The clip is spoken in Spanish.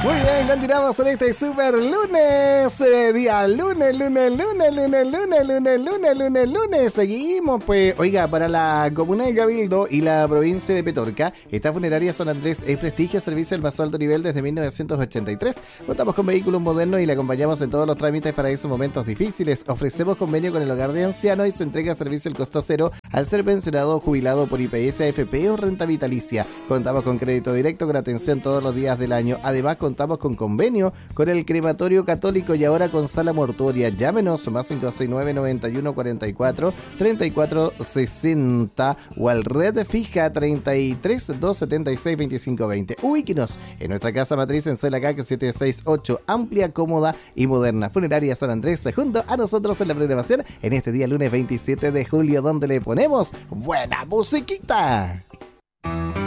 Muy bien, continuamos en este super lunes, día lunes. Seguimos, pues, oiga, para la comuna de Cabildo y la provincia de Petorca, esta funeraria San Andrés es prestigio, servicio del más alto nivel desde 1983. Contamos con vehículos modernos y le acompañamos en todos los trámites para esos momentos difíciles. Ofrecemos convenio con el hogar de ancianos y se entrega servicio al costo cero al ser pensionado o jubilado por IPS, AFP o renta vitalicia. Contamos con crédito directo con atención todos los días del año. Además, contamos con convenio con el crematorio católico y ahora con sala mortuoria. Llámenos más 569 91 44 34 60 o al red fija 33 276 25 20. Ubíquenos en nuestra casa matriz en Soelacac 768, amplia, cómoda y moderna. Funeraria San Andrés, junto a nosotros en la programación en este día lunes 27 de julio, donde le ponemos buena musiquita.